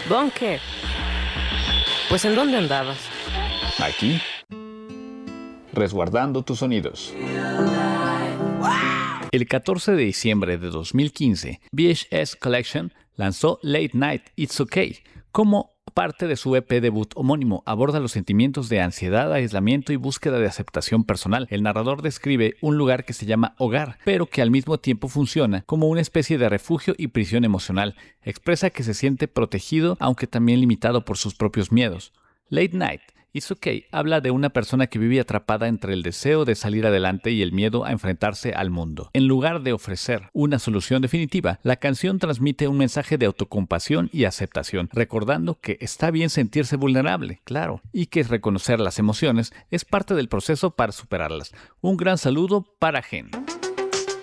Bunker. Pues ¿en dónde andabas? Aquí, resguardando tus sonidos. El 14 de diciembre de 2015, VHS Collection lanzó Late Night, It's Okay como parte de su EP debut homónimo. Aborda los sentimientos de ansiedad, aislamiento y búsqueda de aceptación personal. El narrador describe un lugar que se llama hogar, pero que al mismo tiempo funciona como una especie de refugio y prisión emocional. Expresa que se siente protegido, aunque también limitado por sus propios miedos. Late Night, It's Okay habla de una persona que vive atrapada entre el deseo de salir adelante y el miedo a enfrentarse al mundo. En lugar de ofrecer una solución definitiva, la canción transmite un mensaje de autocompasión y aceptación, recordando que está bien sentirse vulnerable, claro, y que reconocer las emociones es parte del proceso para superarlas. Un gran saludo para Gen.